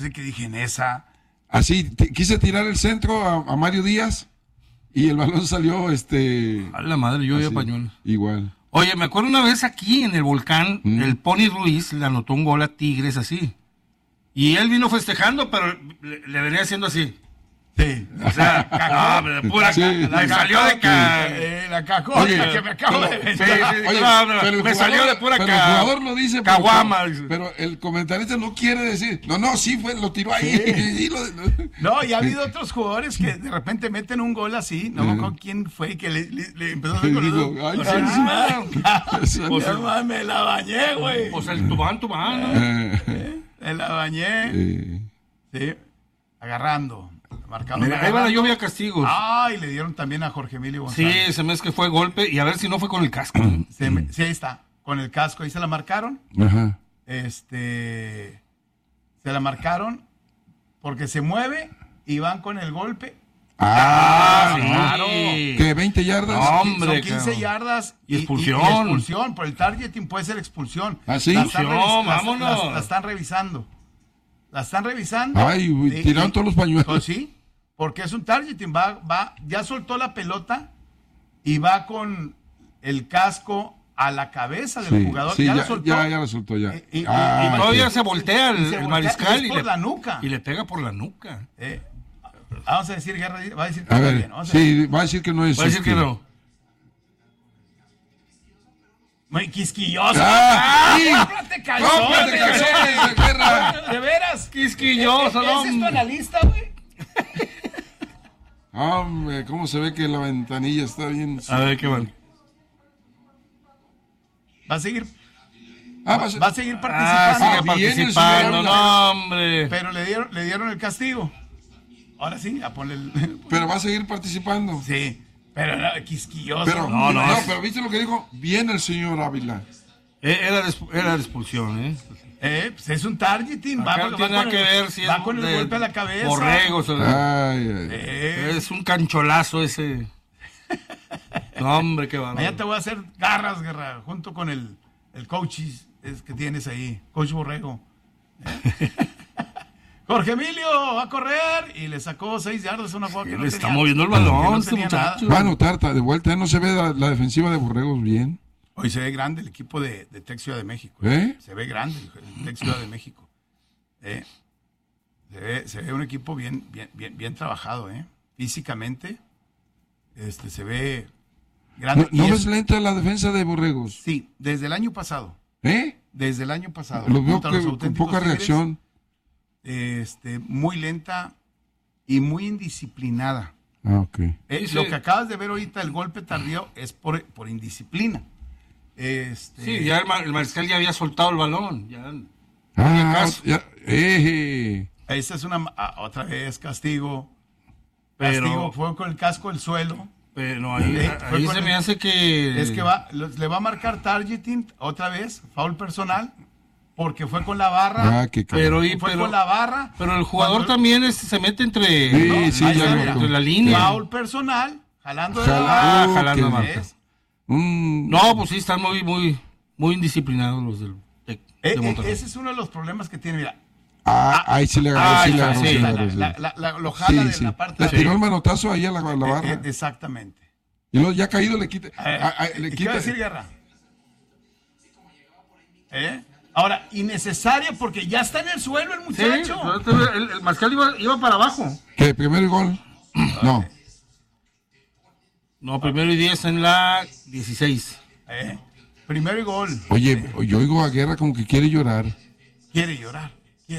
Así que dije en esa. Así, quise tirar el centro a Mario Díaz y el balón salió A la madre, yo veía pañuelo. Igual. Oye, me acuerdo una vez aquí en el Volcán, el Pony Ruiz le anotó un gol a Tigres así. Y él vino festejando, pero le venía haciendo así. Sí. O sea, de pura me salió de la cacota que me acabo de vender. Me salió de pura pero el jugador lo dice caguama. Pero el comentarista no quiere decir. No, sí fue, lo tiró ahí. Sí. No, y ha habido otros jugadores que de repente meten un gol así. No me acuerdo quién fue que le empezó a hacer con los me la bañé, güey. Pues el Tubán. Me la bañé. Sí. Agarrando. Ahí va la lluvia castigos. Y le dieron también a Jorge Emilio González. Sí, se me es que fue golpe y a ver si no fue con el casco. Sí, ahí está, con el casco, ahí se la marcaron. Ajá. Se la marcaron porque se mueve y van con el golpe. Claro. ¿Qué, 20 yardas? No, hombre, son 15 yardas y expulsión. Y expulsión, por el targeting puede ser expulsión. ¿Sí? La están revisando. La están revisando. Tiraron todos los pañuelos. Pues sí, porque es un targeting. Ya soltó la pelota y va con el casco a la cabeza del jugador. Sí, ya la soltó. Ya la soltó, ya. Y todavía se voltea el mariscal y por la nuca. Y le pega por la nuca. Vamos a decir, Guerra, va a decir que a está ver, bien. Sí, va a decir que no es. Va a decir que no. Muy quisquilloso. ¡Cómprate calzones, Guerra! De veras. Quisquilloso, ¿Ese es tu analista, güey? Hombre, ¿cómo se ve que la ventanilla está bien? A ver, qué vale. Va a seguir. Va a seguir participando. Sigue participando, no, hombre. Pero le dieron el castigo. Ahora sí, a ponerle Pero va a seguir participando. Sí. Pero era quisquilloso. Pero, pero ¿viste lo que dijo? Bien el señor Ávila. Era de expulsión, pues es un targeting. Va con el golpe a la cabeza. Borregos. Es un cancholazo ese. No, hombre, qué bárbaro. Mañana te voy a hacer garras, Guerra, junto con el coach que tienes ahí. Coach Borrego. Jorge Emilio va a correr y le sacó 6 yardas a una jugada que no está moviendo el balón este muchacho. Va a anotar de vuelta, no se ve la defensiva de Borregos bien. Hoy se ve grande el equipo de Tec Ciudad de México. Se ve grande el Tec Ciudad de México. Se ve un equipo bien trabajado, físicamente. Se ve grande. ¿No ves lenta la defensa de Borregos? Sí, desde el año pasado. Desde el año pasado. Lo veo con poca reacción. Muy lenta y muy indisciplinada. Okay. Lo que acabas de ver ahorita, el golpe tardío, es por indisciplina. Sí, ya el mariscal ya había soltado el balón. Esa es otra vez castigo. Castigo fue con el casco al suelo. Pero ahí se me hace que... Es que le va a marcar targeting otra vez, foul personal. Porque fue con la barra. Con la barra. Pero el jugador también se mete entre la línea. Foul personal, jalando de la barra. Jalando de marca. No, pues sí, están muy indisciplinados los del de Monterrey. Ese es uno de los problemas que tiene, mira. Ahí sí le agarró. Lo jala de la parte. Le tiró el manotazo ahí a la barra. Exactamente. Y luego ya caído le quita. ¿Qué va a decir, Guerra? Ahora, innecesaria porque ya está en el suelo el muchacho. Sí, el mariscal iba para abajo. ¿Qué? ¿Primer gol? No. No, primero y 10 en la 16. Primero y gol. Oye, yo oigo a Guerra como que quiere llorar. Quiere llorar.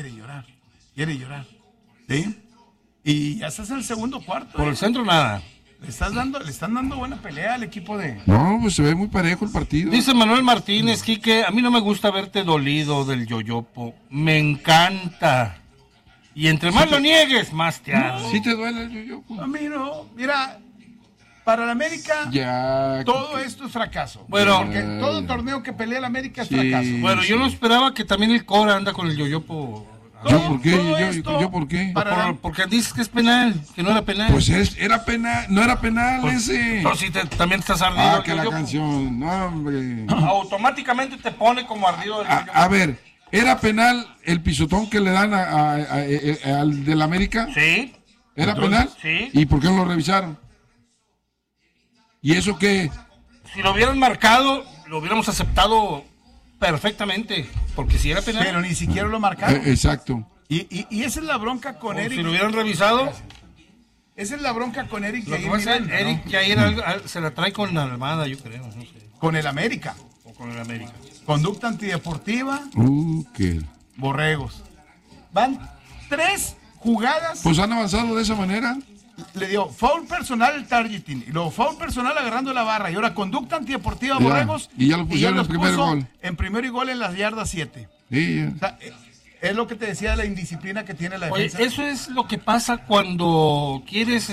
¿Sí? Y ya estás en el segundo cuarto. Por el centro nada. Le están dando buena pelea al equipo de... No, pues se ve muy parejo el partido. Dice Manuel Martínez, Quique, a mí no me gusta verte dolido del yoyopo. Me encanta. Y entre más lo niegues, más te arde. ¿Sí te duele el yoyopo? A mí no. Mira, para la América, todo esto es fracaso. Bueno, porque todo torneo que pelea la América es fracaso. Bueno, yo no esperaba que también el Cora anda con el yoyopo. ¿Yo por qué? ¿Yo por qué? Porque dices que es penal, que no era penal. Pues era penal, no era penal ese. Pero si también estás ardido. Que la canción, no hombre. Automáticamente te pone como ardido del A ver, ¿Era penal el pisotón que le dan al del América? Sí. ¿Era Entonces, penal? sí. ¿Y por qué no lo revisaron? ¿Y eso qué? Si lo hubieran marcado, lo hubiéramos aceptado perfectamente, porque si era penal. Pero ni siquiera lo marcaron. Exacto. Y esa es la bronca con Eric. Si lo hubieran revisado, Esa es la bronca con Eric lo que Jair pasa es Miranda, que Eric ¿no? Jair se la trae con la Armada, yo creo, no sé, Con el América. o con el América. Conducta antideportiva, ¿Qué? borregos. Van 3 jugadas. Pues han avanzado de esa manera. Le dio foul personal el targeting, y luego foul personal agarrando la barra, y ahora conducta antideportiva, Ya, borregos. y ya lo pusieron los en primer puso gol. En primero y gol en las yardas 7. Sí, O sea, es lo que te decía de la indisciplina que tiene la Oye, defensa. eso es lo que pasa cuando quieres,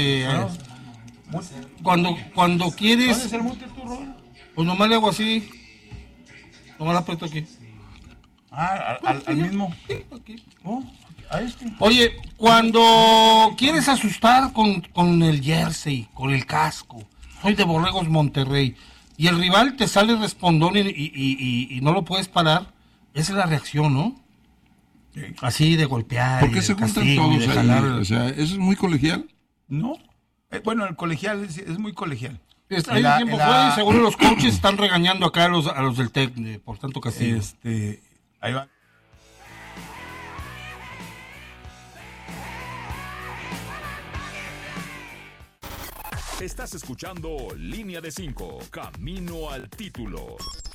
cuando ¿Dónde quieres, es el mute tú, Robert? pues nomás le hago así, nomás la aprieto aquí. Al mismo. Sí, aquí. Oh, a este. Oye, cuando quieres asustar con el jersey, con el casco, soy de Borregos Monterrey, y el rival te sale respondón y no lo puedes parar, esa es la reacción, ¿no? Sí. Así de golpear. ¿Por y qué de se juntan castigo, y todos de ahí? jalar. O sea, ¿eso es muy colegial? No. Bueno, el colegial es muy colegial. Hay un tiempo fue y seguro los coaches están regañando acá a los del TEC por tanto castigo. Ahí va. Estás escuchando Línea de 5, Camino al Título.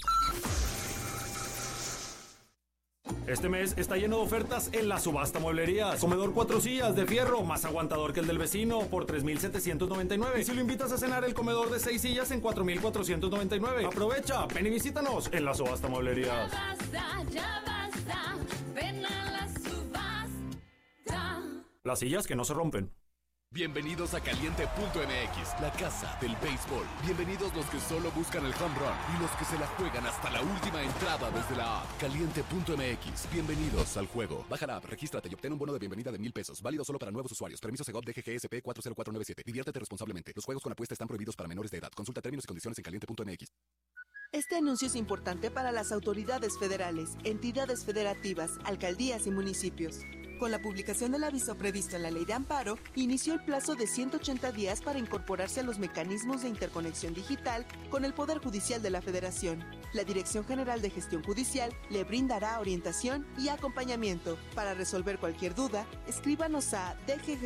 Este mes está lleno de ofertas en la subasta mueblerías. Comedor 4 sillas de fierro, más aguantador que el del vecino, por $3,799. Y si lo invitas a cenar, el comedor de 6 sillas en $4,499. Aprovecha, ven y visítanos en la subasta mueblerías. Ya basta, ven a la subasta. Las sillas que no se rompen. Bienvenidos a Caliente.mx, la casa del béisbol. Bienvenidos los que solo buscan el home run y los que se la juegan hasta la última entrada desde la app. Caliente.mx, bienvenidos al juego. Baja la app, regístrate y obtén un bono de bienvenida de $1,000. Válido solo para nuevos usuarios. Permiso Segov DGGSP 40497. Diviértete responsablemente. Los juegos con apuesta están prohibidos para menores de edad. Consulta términos y condiciones en Caliente.mx. Este anuncio es importante para las autoridades federales, entidades federativas, alcaldías y municipios. Con la publicación del aviso previsto en la Ley de Amparo, inició el plazo de 180 días para incorporarse a los mecanismos de interconexión digital con el Poder Judicial de la Federación. La Dirección General de Gestión Judicial le brindará orientación y acompañamiento. Para resolver cualquier duda, escríbanos a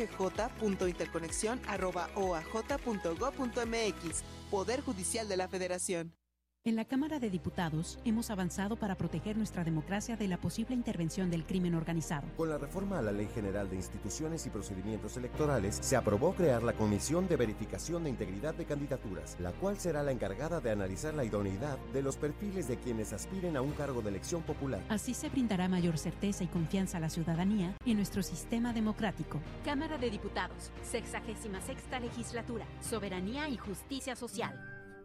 dggj.interconexión@oaj.gov.mx. Poder Judicial de la Federación. En la Cámara de Diputados hemos avanzado para proteger nuestra democracia de la posible intervención del crimen organizado. Con la reforma a la Ley General de Instituciones y Procedimientos Electorales, se aprobó crear la Comisión de Verificación de Integridad de Candidaturas, la cual será la encargada de analizar la idoneidad de los perfiles de quienes aspiren a un cargo de elección popular. Así se brindará mayor certeza y confianza a la ciudadanía en nuestro sistema democrático. Cámara de Diputados, 66ª Legislatura, Soberanía y Justicia Social.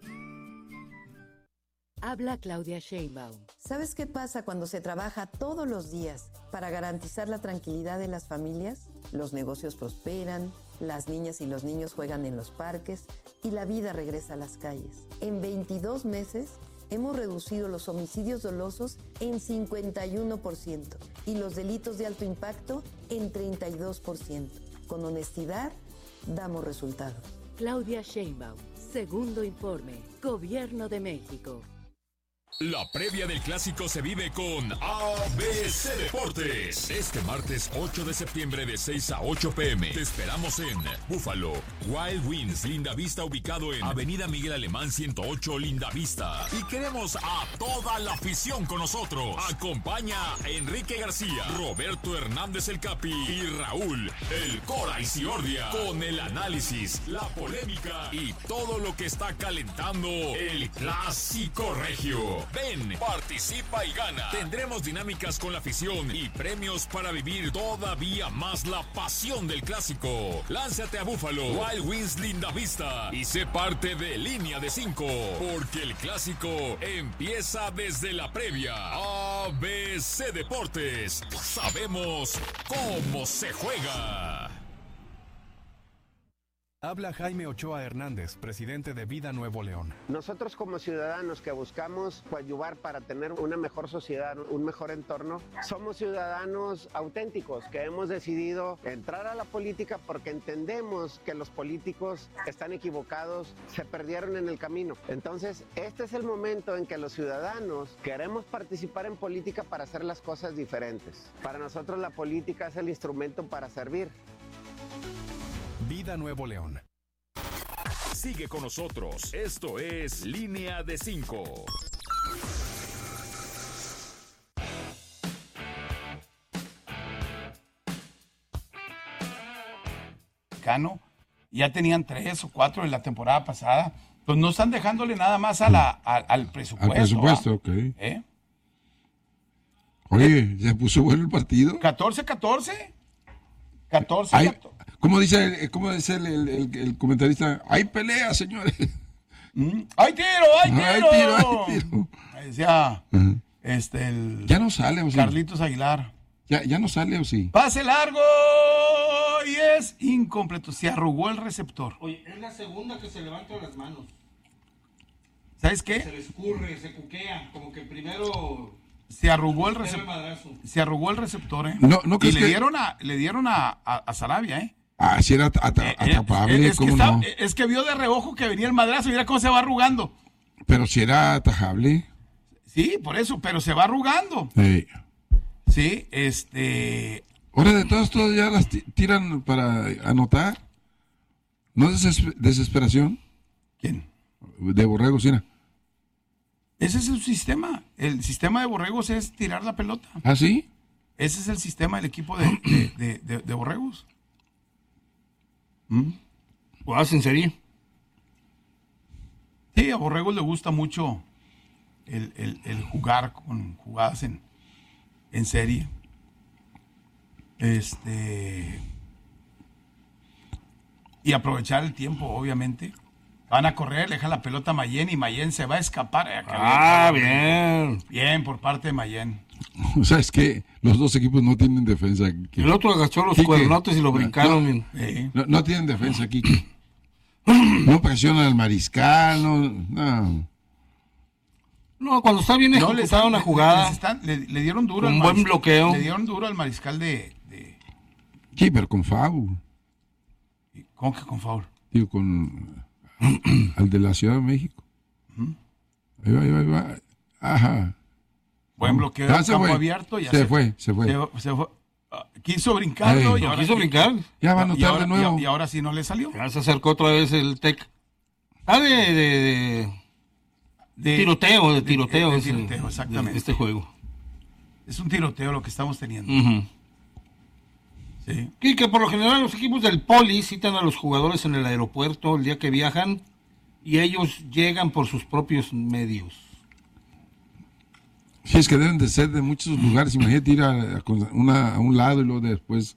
Habla Claudia Sheinbaum. ¿Sabes qué pasa cuando se trabaja todos los días para garantizar la tranquilidad de las familias? Los negocios prosperan, las niñas y los niños juegan en los parques y la vida regresa a las calles. En 22 meses hemos reducido los homicidios dolosos en 51% y los delitos de alto impacto en 32%. Con honestidad, damos resultados. Claudia Sheinbaum, segundo informe, Gobierno de México. La previa del clásico se vive con ABC Deportes. Este martes 8 de septiembre de 6 a 8 p.m. Te esperamos en Búfalo, Wild Wings, Lindavista, ubicado en Avenida Miguel Alemán 108, Lindavista. Y queremos a toda la afición con nosotros. Acompaña a Enrique García, Roberto Hernández el Capi y Raúl el Cora Isiordia, con el análisis, la polémica y todo lo que está calentando el clásico regio. Ven, participa y gana. Tendremos dinámicas con la afición y premios para vivir todavía más la pasión del clásico. Lánzate a Búfalo, Wild Wings Lindavista y sé parte de Línea de 5, porque el clásico empieza desde la previa. ABC Deportes, sabemos cómo se juega. Habla Jaime Ochoa Hernández, presidente de Vida Nuevo León. Nosotros como ciudadanos que buscamos coadyuvar para tener una mejor sociedad, un mejor entorno, somos ciudadanos auténticos que hemos decidido entrar a la política porque entendemos que los políticos están equivocados, se perdieron en el camino. Entonces, este es el momento en que los ciudadanos queremos participar en política para hacer las cosas diferentes. Para nosotros la política es el instrumento para servir. Vida Nuevo León. Sigue con nosotros. Esto es Línea de 5. Ya tenían 3 o 4 en la temporada pasada. Pues no están dejándole nada más al presupuesto. Al presupuesto, ok. Oye, ¿se puso bueno el partido? 14-14. ¿Cómo dice el comentarista? Hay pelea, señores. ¡Hay tiro! Hay tiro. Decía ya no sale, ¿o sí? Carlitos Aguilar. Ya no sale, ¿o sí? ¡Pase largo! Y es incompleto. Se arrugó el receptor. Oye, es la segunda que se levanta las manos. ¿Sabes qué? Se le escurre, se cuquea. Como que primero... Se arrugó el receptor, ¿eh? No y le dieron a Sarabia, ¿eh? Ah, sí era atrapable, ¿cómo no? Es que vio de reojo que venía el madrazo, mira cómo se va arrugando. Pero si era atajable. Sí, por eso, pero se va arrugando. Sí, Ahora de todas ya las tiran para anotar. ¿No es desesperación? ¿Quién? De Borregos, ¿sí? Ese es su sistema. El sistema de Borregos es tirar la pelota. ¿Ah, sí? Ese es el sistema del equipo de Borregos. ¿Lo hacen en serie? Sí, a Borregos le gusta mucho el jugar con jugadas en serie. Y aprovechar el tiempo, obviamente. Van a correr, le dejan la pelota a Mayén y Mayén se va a escapar. Bien. Bien, por parte de Mayén. O sea, es que los dos equipos no tienen defensa. El otro agachó los cuernotes y lo brincaron. No tienen defensa, Kike. No presionan al mariscal, no. No, cuando está bien ejecutada una jugada. Le dieron duro un buen bloqueo. Le dieron duro al mariscal de... Sí, pero con foul. ¿Cómo que con foul? Digo, al de la Ciudad de México. Ahí va. Ajá. Buen bloqueo, campo abierto. Ya se fue. Quiso brincarlo. Y ahora quiso brincar. Ya va a anotar de nuevo. Y ahora sí no le salió. Ya se acercó otra vez el Tec. De tiroteo. Exactamente. Este juego. Es un tiroteo lo que estamos teniendo. Sí. Y que por lo general los equipos del Poli citan a los jugadores en el aeropuerto el día que viajan y ellos llegan por sus propios medios. Sí, es que deben de ser de muchos lugares. Imagínate ir a un lado y luego después.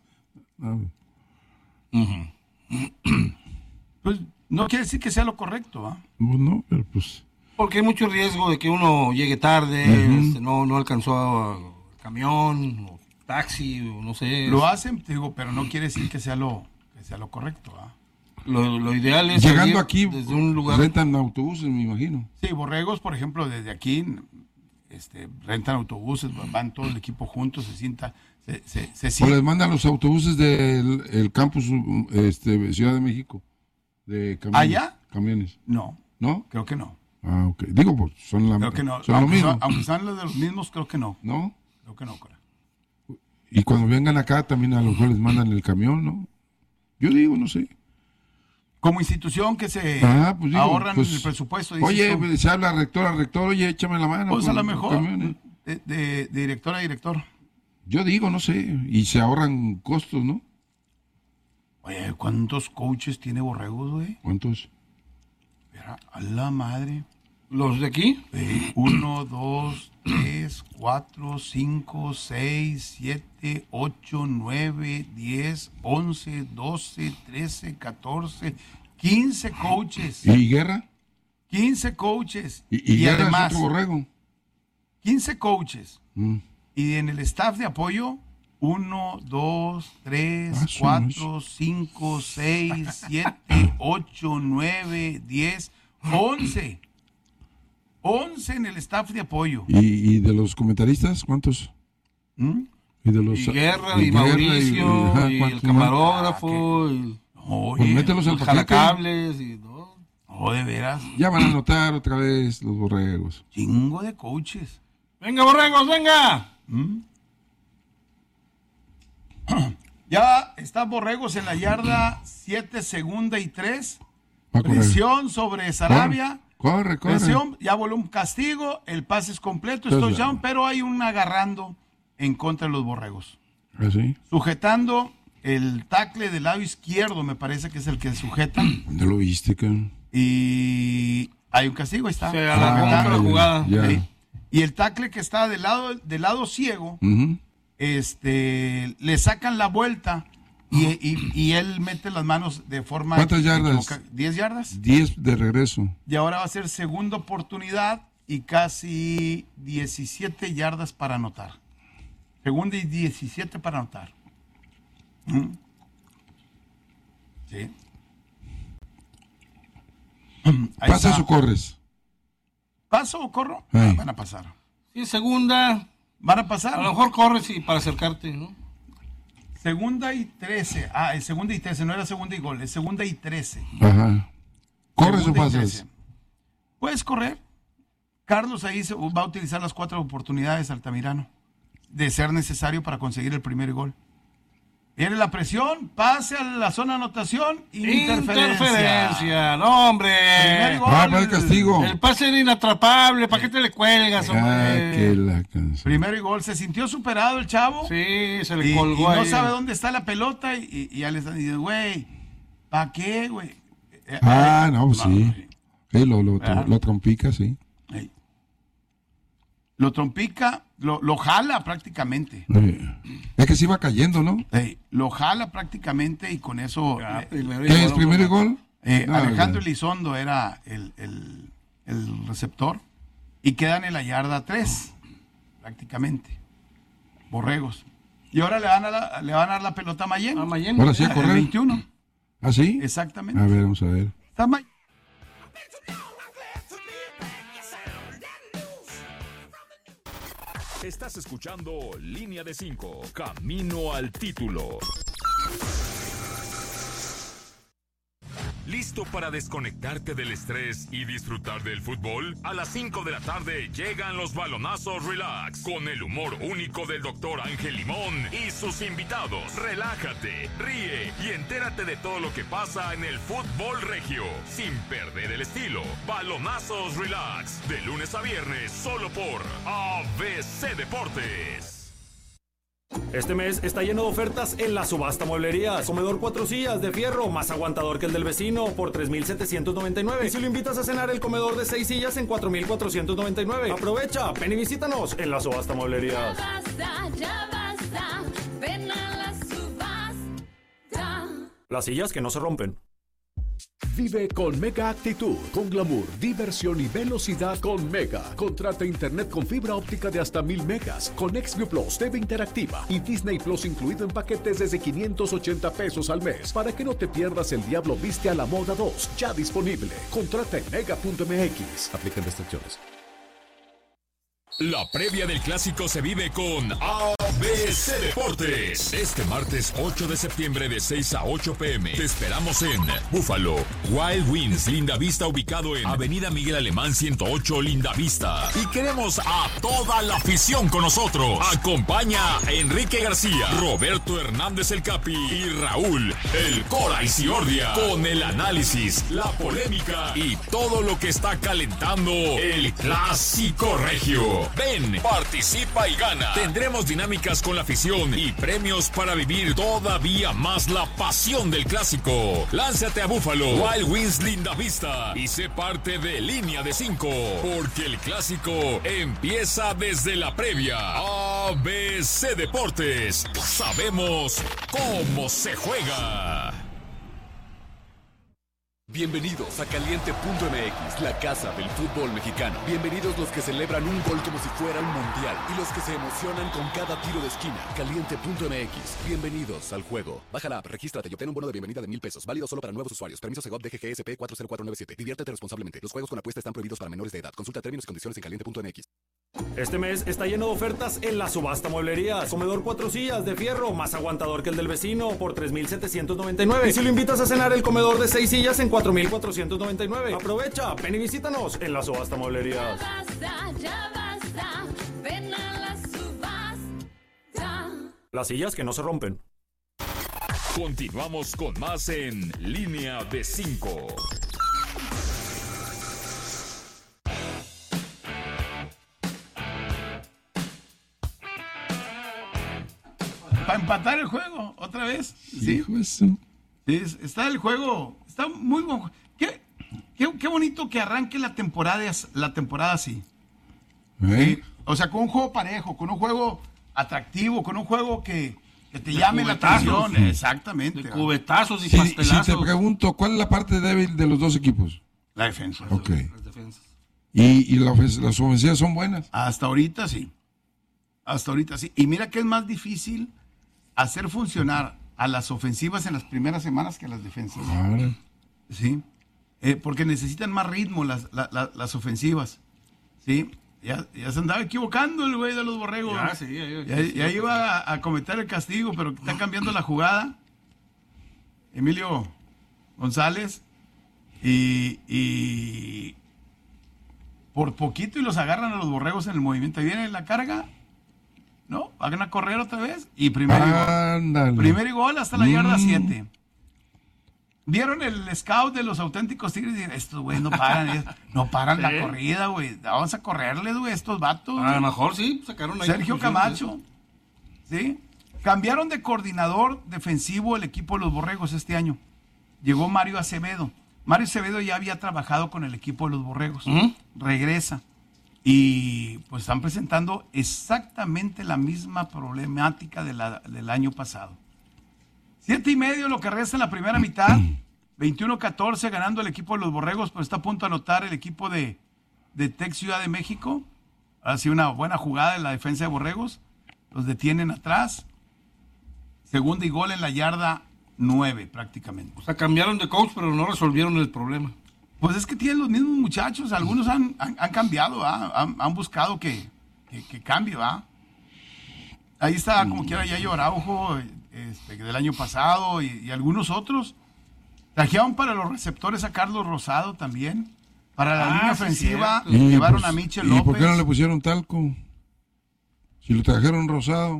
Pues no quiere decir que sea lo correcto, ¿ah? No, pero pues. Porque hay mucho riesgo de que uno llegue tarde, no alcanzó el camión, o taxi, o no sé. Lo hacen, digo, pero no quiere decir que sea lo correcto, ¿ah? Lo ideal es llegando aquí desde un lugar. Rentan autobuses, me imagino. Sí, Borregos, por ejemplo, desde aquí rentan autobuses, van todo el equipo juntos, se sienta, se o les mandan los autobuses del campus Ciudad de México, de camiones. ¿Allá? Camiones. No. ¿No? Creo que no. Ah, ok. Digo, pues son creo que no. Son lo mismo. Aunque sean los de los mismos, creo que no. ¿No? Creo que no, creo. Y cuando vengan acá también a lo mejor les mandan el camión, ¿no? Yo digo, no sé. Como institución que se pues digo, ahorran el presupuesto. Oye, se habla rector, oye, échame la mano. Pues a lo mejor, de director a director. Yo digo, no sé, y se ahorran costos, ¿no? Oye, ¿cuántos coaches tiene Borregos, güey? ¿Cuántos? A la madre. ¿Los de aquí? 1, 2, 3, 4, 5, 6, 7, 8, 9, 10, 11, 12, 13, 14, 15 coaches. ¿Y Guerra? 15 coaches. Y Guerra además, es otro Borrego. 15 coaches. Y en el staff de apoyo, 1, 2, 3, 4, 5, 6, 7, 8, 9, 10, 11. 11 en el staff de apoyo. ¿Y de los comentaristas cuántos? Y de los Guerra, y Mauricio, y el camarógrafo, pues mételos al jalacables y todo. Oh, de veras. Ya van a anotar otra vez los borregos. Chingo de coaches. ¡Venga, borregos, venga! Ya están borregos en la yarda 7, segunda y 3. Va a correr. Presión sobre Sarabia. Corre. Presión, ya voló un castigo, el pase es completo, es touchdown, pero hay un agarrando en contra de los borregos. ¿Así? Sujetando el tackle del lado izquierdo, me parece que es el que sujeta. ¿Dónde lo viste, cabrón? Y hay un castigo, ahí está. Se alargó la jugada. Sí. Y el tackle que está del lado ciego, le sacan la vuelta y él mete las manos de forma... ¿Cuántas yardas? 10 yardas. 10 de regreso. Y ahora va a ser segunda oportunidad y casi 17 yardas para anotar. Segunda y 17 para anotar. Sí. ¿Pasas o corres? ¿Paso o corro? Van a pasar. Sí, segunda. ¿Van a pasar? A lo mejor corres para acercarte, ¿no? Segunda y 13. Es segunda y 13, no era segunda y gol, es segunda y 13. Ajá. ¿Corres Segunda o y pasas? 13. Puedes correr. Carlos ahí va a utilizar las 4 oportunidades, Altamirano, de ser necesario para conseguir el primer gol. Viene la presión, pase a la zona de anotación, interferencia. No, hombre. Primer gol. Para el castigo. El pase era inatrapable, ¿para qué te le cuelgas, hombre? Que la canción. Primer gol, se sintió superado el chavo. Sí, se le colgó y ahí. no sabe dónde está la pelota y ya le están diciendo, güey, ¿para qué, güey? No, pues sí. Lo trompica, sí. Lo trompica, lo jala prácticamente. Es que se iba cayendo, ¿no? Lo jala prácticamente y con eso... ¿Qué es primer gol? Alejandro Elizondo era el receptor y quedan en la yarda 3, prácticamente. Borregos. Y ahora le van a dar la pelota a Mayen. Ahora sí a correr. 21. ¿Ah, sí? Exactamente. A ver, vamos a ver. Está Mayen. Estás escuchando Línea de 5, Camino al Título. ¿Listo para desconectarte del estrés y disfrutar del fútbol? A las 5 de la tarde llegan los balonazos Relax, con el humor único del Dr. Ángel Limón y sus invitados. Relájate, ríe y entérate de todo lo que pasa en el fútbol regio, sin perder el estilo. Balonazos Relax, de lunes a viernes, solo por ABC Deportes. Este mes está lleno de ofertas en la subasta mueblerías. Comedor 4 sillas de fierro, más aguantador que el del vecino, por $3,799. Y si lo invitas a cenar, el comedor de 6 sillas en $4,499. Aprovecha, ven y visítanos en la subasta mueblerías. Ya basta, ven a la subasta. Las sillas que no se rompen. Vive con Mega Actitud, con glamour, diversión y velocidad con Mega. Contrata internet con fibra óptica de hasta 1000 megas, con XView Plus, TV interactiva y Disney Plus incluido en paquetes desde $580 al mes. Para que no te pierdas El Diablo Viste a la Moda 2, ya disponible. Contrata en mega.mx. Aplican restricciones. La previa del clásico se vive con ABC Deportes. Este martes 8 de septiembre de 6 a 8 p.m. Te esperamos en Buffalo Wild Wings, Linda Vista, ubicado en Avenida Miguel Alemán 108, Linda Vista. Y queremos a toda la afición con nosotros. Acompaña a Enrique García, Roberto Hernández el Capi y Raúl el Cora Isiordia, con el análisis, la polémica y todo lo que está calentando el clásico regio. Ven, participa y gana. Tendremos dinámicas con la afición y premios para vivir todavía más la pasión del clásico. Lánzate a Buffalo Wild Wings Linda Vista y sé parte de Línea de 5, porque el clásico empieza desde la previa. ABC Deportes, sabemos cómo se juega. Bienvenidos a Caliente.mx, la casa del fútbol mexicano. Bienvenidos los que celebran un gol como si fuera un mundial y los que se emocionan con cada tiro de esquina. Caliente.mx, bienvenidos al juego. Baja la app, regístrate y obtén un bono de bienvenida de $1,000. Válido solo para nuevos usuarios. Permiso Segov DGGSP 40497. Diviértete responsablemente. Los juegos con apuesta están prohibidos para menores de edad. Consulta términos y condiciones en Caliente.mx. Este mes está lleno de ofertas en la subasta mueblerías. Comedor 4 sillas de fierro, más aguantador que el del vecino, por $3,799. Y si lo invitas a cenar, el comedor de 6 sillas en $4,499. Aprovecha, ven y visítanos en la subasta mueblerías. Ya basta, ven a la subasta. Las sillas que no se rompen. Continuamos con más en Línea de 5. Para empatar el juego, otra vez. Sí, está el juego, está muy bueno. Qué bonito que arranque la temporada así. Sí. O sea, con un juego parejo, con un juego atractivo, con un juego que te llame la atención. Exactamente. De cubetazos y Si pastelazos. te pregunto, ¿cuál es la parte débil de los dos equipos? La defensa. Ok. Las defensas. ¿Y las ofensivas son buenas? Hasta ahorita sí. Y mira que es más difícil hacer funcionar a las ofensivas en las primeras semanas que a las defensas. Ahora. Sí. Porque necesitan más ritmo las ofensivas. Sí. Ya se andaba equivocando el güey de los borregos. Ya iba a cometer el castigo, pero está cambiando la jugada. Emilio González. Y por poquito y los agarran a los borregos en el movimiento. Y viene la carga. ¿No? Van a correr otra vez. Y primer gol hasta la yarda 7. ¿Vieron el scout de los auténticos Tigres? Y estos güey no paran la corrida, güey. Vamos a correrles, güey, estos vatos. A lo mejor sí, sacaron ahí. Sergio Camacho. ¿Sí? Cambiaron de coordinador defensivo el equipo de los Borregos este año. Llegó Mario Acevedo. Mario Acevedo ya había trabajado con el equipo de los Borregos. Regresa. Y pues están presentando exactamente la misma problemática del año pasado. 7:30 lo que resta en la primera mitad. 21-14 ganando el equipo de los Borregos, pero está a punto de anotar el equipo de Tec Ciudad de México. Ha sido una buena jugada en la defensa de Borregos. Los detienen atrás. Segunda y gol en la yarda 9 prácticamente. O sea, cambiaron de coach, pero no resolvieron el problema. Pues es que tienen los mismos muchachos, algunos han cambiado, han buscado que cambie, Ahí está, como quiera, Yayo Araujo, del año pasado, y algunos otros. Trajeron para los receptores a Carlos Rosado también. Para la línea ofensiva llevaron a Michel López. ¿Y por qué no le pusieron talco? Si lo trajeron rosado.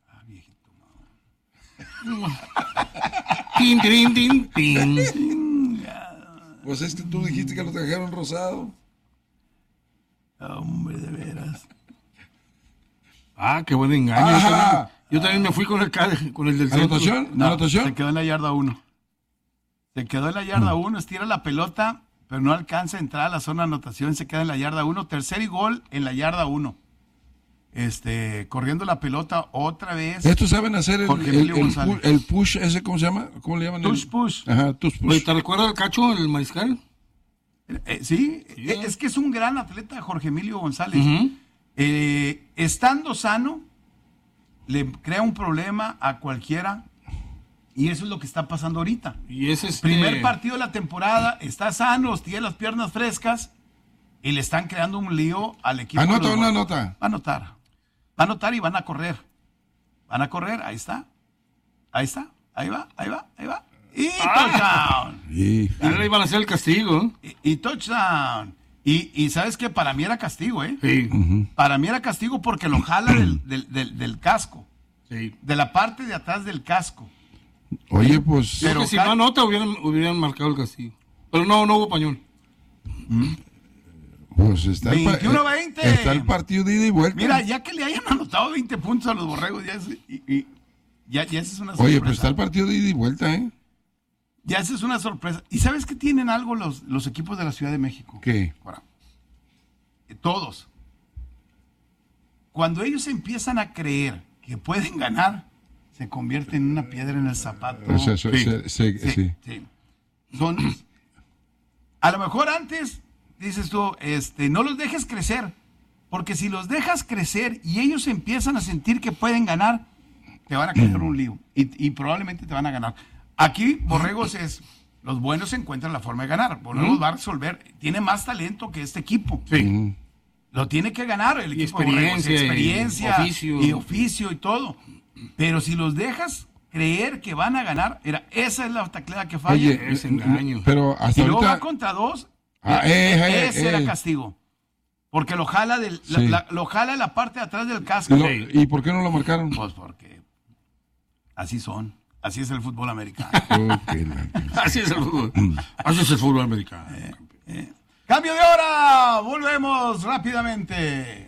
Tin, tin, tin, tin. Pues es que tú dijiste que lo trajeron rosado. Hombre, de veras. Qué buen engaño. Yo también me fui con el del centro. ¿Anotación? No, ¿Anotación? se quedó en la yarda 1. Estira la pelota, pero no alcanza a entrar a la zona de anotación, se queda en la yarda 1. Tercer y gol en la yarda 1. Corriendo la pelota otra vez. Estos saben hacer el push ese, ¿cómo se llama? ¿Cómo le llaman? Touch push. Ajá, touch push. Oye, ¿te recuerdas el Cacho, el mariscal? Sí, es que es un gran atleta, Jorge Emilio González. Estando sano, le crea un problema a cualquiera. Y eso es lo que está pasando ahorita. Y es primer partido de la temporada, está sano, tiene las piernas frescas y le están creando un lío al equipo. ¿Anota o no anota? Va a anotar. Va a anotar y van a correr. Ahí está. Ahí va. Y touchdown. Ahora iban a hacer el castigo. Y touchdown. Y sabes que para mí era castigo, ¿eh? Sí. Para mí era castigo porque lo jala del casco. Sí. De la parte de atrás del casco. Oye, pues. Pero si no anota, hubieran marcado el castigo. Pero no hubo pañol. Pues está 21-20. Está el partido de ida y vuelta. Mira, ya que le hayan anotado 20 puntos a los Borregos, ya esa es una sorpresa. Oye, pues está el partido de ida y vuelta, ¿eh? Ya esa es una sorpresa. ¿Y sabes que tienen algo los equipos de la Ciudad de México? ¿Qué? Todos. Cuando ellos empiezan a creer que pueden ganar, se convierte en una piedra en el zapato. Sí. A lo mejor antes, dices tú, no los dejes crecer, porque si los dejas crecer y ellos empiezan a sentir que pueden ganar, te van a caer un lío y probablemente te van a ganar. Aquí, Borregos los buenos encuentran la forma de ganar. Borregos va a resolver, tiene más talento que este equipo. Sí. Lo tiene que ganar el equipo. Experiencia, oficio y todo. Pero si los dejas creer que van a ganar, esa es la taclea que falla. Oye, es engaño. Pero hasta y luego ahorita... va contra 2. Ese era castigo. Porque lo jala lo jala en la parte de atrás del casco. ¿Y por qué no lo marcaron? Pues porque así son. Así es el fútbol americano. Así es el fútbol. Así es el fútbol americano. Cambio de hora. Volvemos rápidamente.